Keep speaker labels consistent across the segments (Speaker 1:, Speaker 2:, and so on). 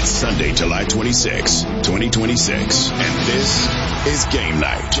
Speaker 1: It's Sunday, July 26, 2026, and this is Game Night.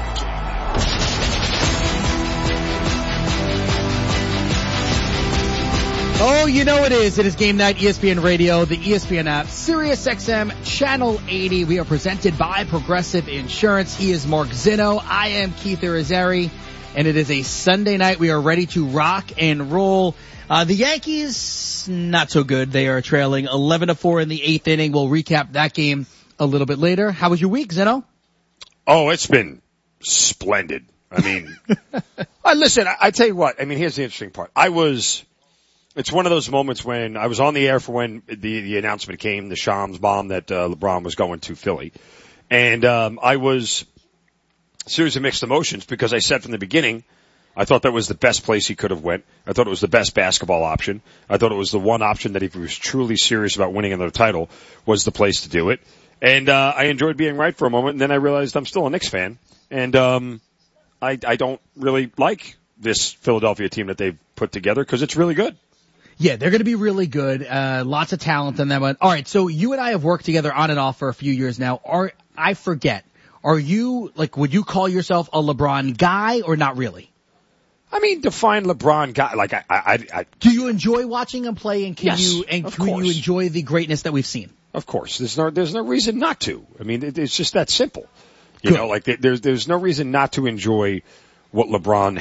Speaker 2: Oh, you know it is. It is Game Night, ESPN Radio, the ESPN app, Sirius XM, Channel 80. We are presented by Progressive Insurance. He is Mark Zinno. I am Keith Irizarry, and it is a Sunday night. We are ready to rock and roll. The Yankees, not so good. They are trailing 11-4 in the eighth inning. We'll recap that game a little bit later. How was your week, Zinno?
Speaker 3: Oh, it's been splendid. I mean, listen, I tell you what. I mean, here's the interesting part. It's one of those moments when I was on the air for when the announcement came, the Shams bomb that LeBron was going to Philly. And I was a series of mixed emotions because I said from the beginning, I thought that was the best place he could have went. I thought it was the best basketball option. I thought it was the one option that if he was truly serious about winning another title was the place to do it. And I enjoyed being right for a moment, and then I realized I'm still a Knicks fan. And I don't really like this Philadelphia team that they've put together because it's really good.
Speaker 2: Yeah, they're going to be really good. Lots of talent in them. All right, so you and I have worked together on and off for a few years now. I forget. Are you, would you call yourself a LeBron guy or not really?
Speaker 3: I mean, define LeBron guy. Like, I
Speaker 2: do you enjoy watching him play, and can you enjoy the greatness that we've seen?
Speaker 3: Of course. There's no reason not to. I mean, it's just that simple. You know, like there's no reason not to enjoy what LeBron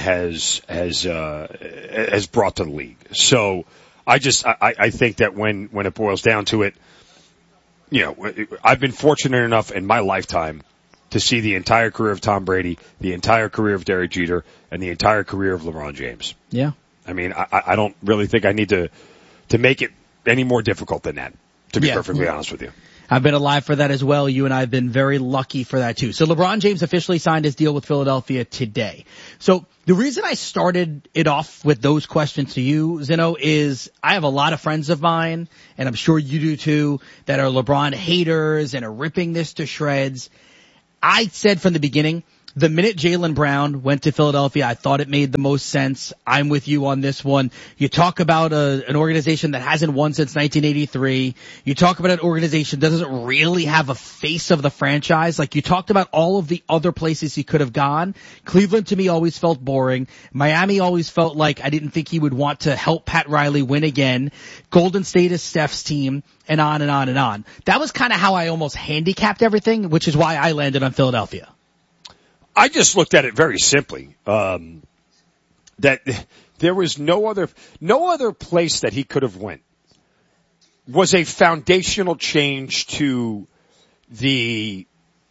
Speaker 3: has brought to the league. So I think that when it boils down to it, you know, I've been fortunate enough in my lifetime to see the entire career of Tom Brady, the entire career of Derek Jeter, and the entire career of LeBron James.
Speaker 2: Yeah.
Speaker 3: I mean, I don't really think I need to make it any more difficult than that, to be perfectly honest with you.
Speaker 2: I've been alive for that as well. You and I have been very lucky for that too. So LeBron James officially signed his deal with Philadelphia today. So the reason I started it off with those questions to you, Zinno, is I have a lot of friends of mine, and I'm sure you do too, that are LeBron haters and are ripping this to shreds. I said from the beginning, the minute Jaylen Brown went to Philadelphia, I thought it made the most sense. I'm with you on this one. You talk about an organization that hasn't won since 1983. You talk about an organization that doesn't really have a face of the franchise. Like, you talked about all of the other places he could have gone. Cleveland to me always felt boring. Miami always felt like I didn't think he would want to help Pat Riley win again. Golden State is Steph's team, and on and on and on. That was kind of how I almost handicapped everything, which is why I landed on Philadelphia.
Speaker 3: I just looked at it very simply, that there was no other place that he could have went was a foundational change to the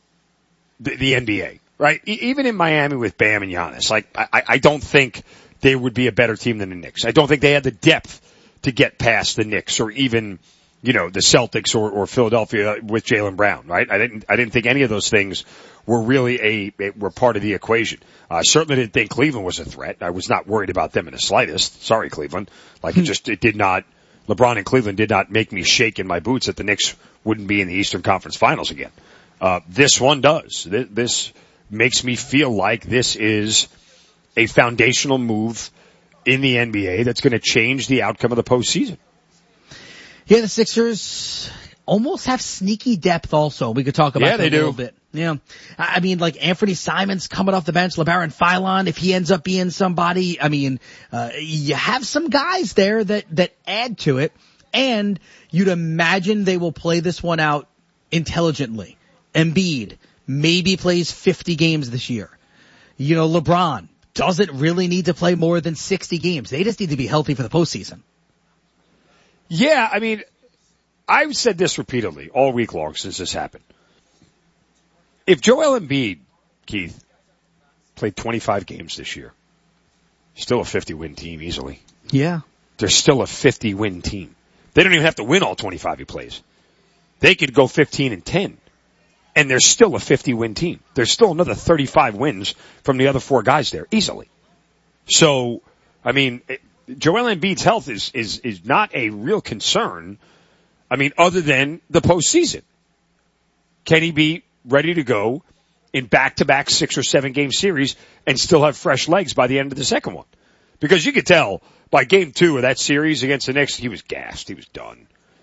Speaker 3: NBA, right? Even in Miami with Bam and Giannis, like, I don't think they would be a better team than the Knicks. I don't think they had the depth to get past the Knicks or even, you know, the Celtics or Philadelphia with Jaylen Brown, right? I didn't think any of those things were really were part of the equation. I certainly didn't think Cleveland was a threat. I was not worried about them in the slightest. Sorry, Cleveland. Like, it did not, LeBron and Cleveland did not make me shake in my boots that the Knicks wouldn't be in the Eastern Conference Finals again. This one does. This makes me feel like this is a foundational move in the NBA that's going to change the outcome of the postseason.
Speaker 2: Yeah, the Sixers almost have sneaky depth also. We could talk about that a little bit. Yeah. I mean, like, Anthony Simons coming off the bench, LeBaron Philon, if he ends up being somebody, I mean, you have some guys there that add to it, and you'd imagine they will play this one out intelligently. Embiid maybe plays 50 games this year. You know, LeBron doesn't really need to play more than 60 games. They just need to be healthy for the postseason.
Speaker 3: Yeah, I mean, I've said this repeatedly all week long since this happened. If Joel Embiid, Keith, played 25 games this year, still a 50-win team easily.
Speaker 2: Yeah.
Speaker 3: They're still a 50-win team. They don't even have to win all 25 he plays. They could go 15-10, and they're still a 50-win team. There's still another 35 wins from the other four guys there, easily. So, I mean, Joel Embiid's health is not a real concern, I mean, other than the postseason. Can he be ready to go in back-to-back 6 or 7 game series and still have fresh legs by the end of the second one? Because you could tell by game 2 of that series against the Knicks, he was gassed. He was done.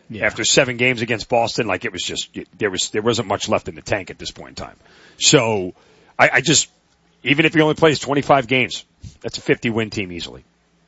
Speaker 3: after 7 games against Boston. Like it was just, there wasn't much left in the tank at this point in time. So I just, even if he only plays 25 games, that's a 50-win team easily.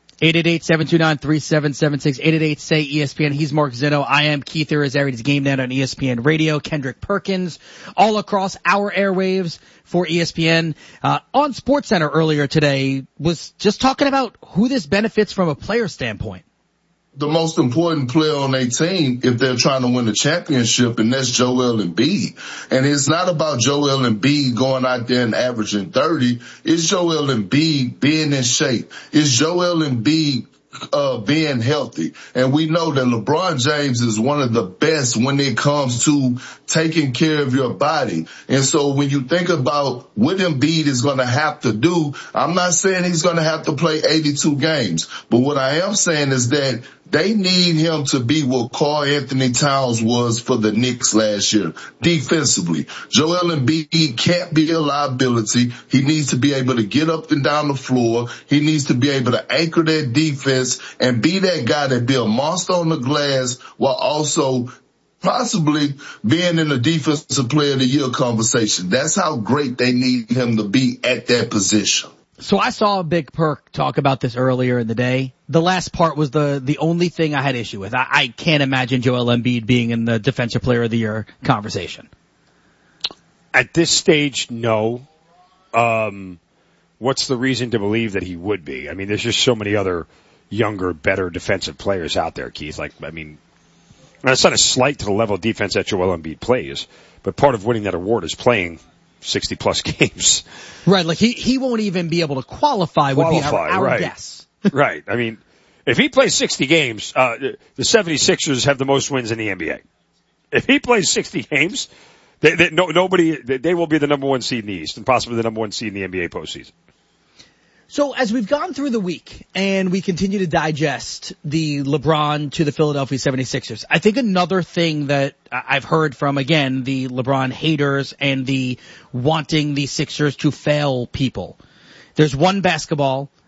Speaker 2: 888-729-3776, 888-SAY-ESPN. He's Mark Zinno. I am Keith Irizarry. It's Game Night on ESPN Radio. Kendrick Perkins all across our airwaves for ESPN. On SportsCenter earlier today was just talking about who this benefits from a player standpoint.
Speaker 4: The most important player on their team if they're trying to win the championship, and that's Joel Embiid. And it's not about Joel Embiid going out there and averaging 30. It's Joel Embiid being in shape. It's Joel Embiid being healthy. And we know that LeBron James is one of the best when it comes to taking care of your body. And so when you think about what Embiid is going to have to do, I'm not saying he's going to have to play 82 games, but what I am saying is that they need him to be what Karl Anthony Towns was for the Knicks last year, defensively. Joel Embiid can't be a liability. He needs to be able to get up and down the floor. He needs to be able to anchor that defense and be that guy that be a monster on the glass while also possibly being in the Defensive Player of the Year conversation. That's how great they need him to be at that position.
Speaker 2: So I saw Big Perk talk about this earlier in the day. The last part was the only thing I had issue with. I can't imagine Joel Embiid being in the Defensive Player of the Year conversation.
Speaker 3: At this stage, no. What's the reason to believe that he would be? I mean, there's just so many other younger, better defensive players out there, Keith. Like, I mean, that's not a slight to the level of defense that Joel Embiid plays, but part of winning that award is playing 60-plus games.
Speaker 2: Right, like he won't even be able to qualify would be our
Speaker 3: right.
Speaker 2: guess.
Speaker 3: Right. I mean, if he plays 60 games, the 76ers have the most wins in the NBA. If he plays 60 games, they will be the number 1 seed in the East and possibly the number 1 seed in the NBA postseason.
Speaker 2: So as we've gone through the week and we continue to digest the LeBron to the Philadelphia 76ers, I think another thing that I've heard from, again, the LeBron haters and the wanting the Sixers to fail people. There's one basketball